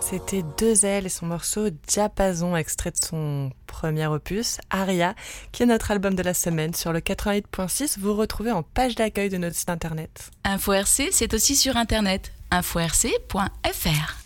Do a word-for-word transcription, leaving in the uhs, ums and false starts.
C'était Deux Ailes et son morceau Diapason, extrait de son premier opus, Aria, qui est notre album de la semaine. Sur le quatre-vingt-huit point six, vous retrouvez en page d'accueil de notre site internet. Info R C, c'est aussi sur internet, info r c point f r.